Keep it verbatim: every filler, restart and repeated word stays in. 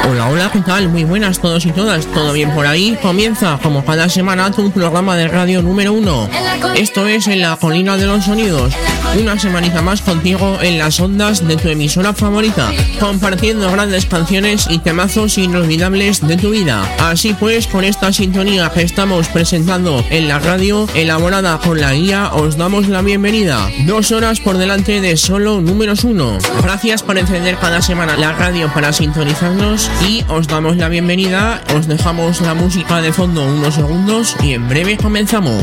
Hola, hola, ¿qué tal? Muy buenas todos y todas, ¿todo bien por ahí? Comienza, como cada semana, tu programa de radio número uno. Esto es En la Colina de los Sonidos, una semanita más contigo en las ondas de tu emisora favorita, compartiendo grandes canciones y temazos inolvidables de tu vida. Así pues, con esta sintonía que estamos presentando en la radio, elaborada con la guía, os damos la bienvenida. Dos horas por delante de solo números uno. Gracias por encender cada semana la radio para sintonizarnos y os damos la bienvenida. Os dejamos la música de fondo unos segundos y en breve comenzamos.